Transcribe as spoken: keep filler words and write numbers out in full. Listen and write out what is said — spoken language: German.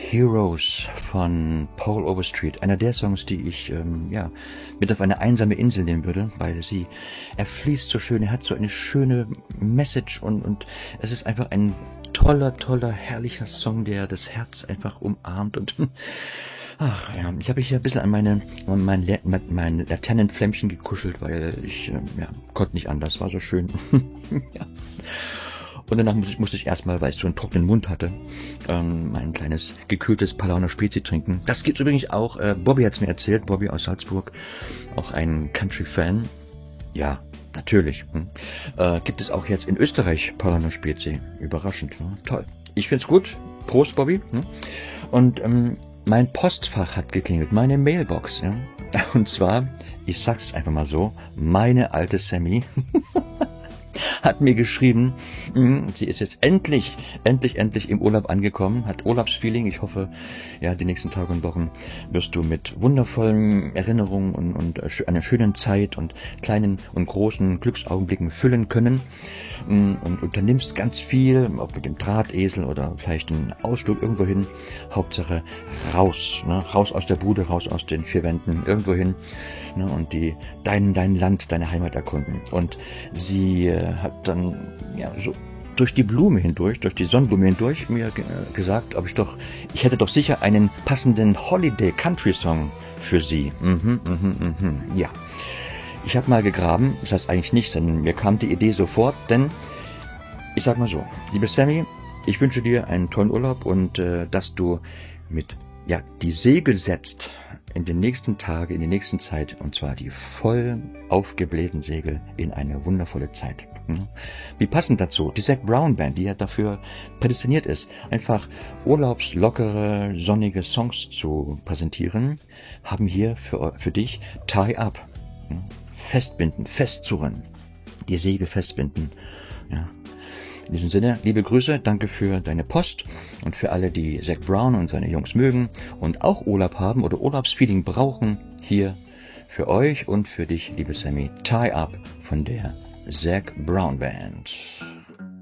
Heroes von Paul Overstreet. Einer der Songs, die ich ähm, ja, mit auf eine einsame Insel nehmen würde, weil sie, er fließt so schön, er hat so eine schöne Message und, und es ist einfach ein toller, toller, herrlicher Song, der das Herz einfach umarmt und ach ja, ich habe mich hier ein bisschen an meine an mein, mein, mein Laternenflämmchen gekuschelt, weil ich äh, ja, konnte nicht anders, war so schön. Ja. Und danach musste ich, musste ich erstmal, weil ich so einen trockenen Mund hatte, ähm, mein kleines gekühltes Paulaner Spezi trinken. Das gibt's übrigens auch, äh, Bobby hat's mir erzählt, Bobby aus Salzburg, auch ein Country-Fan. Ja, natürlich. Hm. Äh, gibt es auch jetzt in Österreich Paulaner Spezi. Überraschend, ne? Toll. Ich find's gut. Prost, Bobby. Hm. Und ähm, mein Postfach hat geklingelt, meine Mailbox. Ja? Und zwar, ich sag's einfach mal so, meine alte Sammy hat mir geschrieben, sie ist jetzt endlich, endlich, endlich im Urlaub angekommen, hat Urlaubsfeeling. Ich hoffe, ja, die nächsten Tage und Wochen wirst du mit wundervollen Erinnerungen und, und einer schönen Zeit und kleinen und großen Glücksaugenblicken füllen können. Und unternimmst ganz viel, ob mit dem Drahtesel oder vielleicht einen Ausflug irgendwo hin. Hauptsache raus, ne? Raus aus der Bude, raus aus den vier Wänden, irgendwo hin, ne? Und die, dein, dein Land, deine Heimat erkunden. Und sie äh, hat dann ja so durch die Blume hindurch, durch die Sonnenblume hindurch mir ge gesagt, ob ich doch, ich hätte doch sicher einen passenden Holiday Country Song für sie. Mhm, mhm, mhm, ja. Ich habe mal gegraben, das heißt eigentlich nicht, denn mir kam die Idee sofort, denn ich sag mal so, liebe Sammy, ich wünsche dir einen tollen Urlaub und äh, dass du mit, ja, die Segel setzt in den nächsten Tagen, in der nächsten Zeit, und zwar die voll aufgeblähten Segel in eine wundervolle Zeit. Wie passend dazu, die Zac Brown Band, die ja dafür prädestiniert ist, einfach urlaubslockere, sonnige Songs zu präsentieren, haben hier für, für dich Tie Up. Festbinden, festzurren, die Segel festbinden. Ja. In diesem Sinne, liebe Grüße, danke für deine Post und für alle, die Zac Brown und seine Jungs mögen und auch Urlaub haben oder Urlaubsfeeling brauchen, hier für euch und für dich, liebe Sammy, Tie Up von der Zac Brown Band.